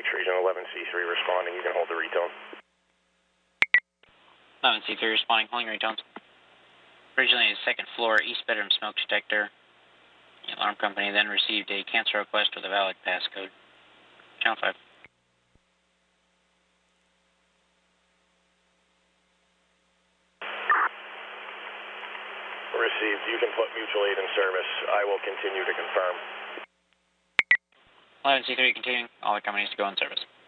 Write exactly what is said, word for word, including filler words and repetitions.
Phoenix Region, eleven C three responding. You can hold the retone. eleven C three responding, holding retones. Originally a second floor east bedroom smoke detector. The alarm company then received a cancel request with a valid passcode. Channel five. Received. You can put mutual aid in service. I will continue to confirm. eleven C three continuing. All the companies to go in service.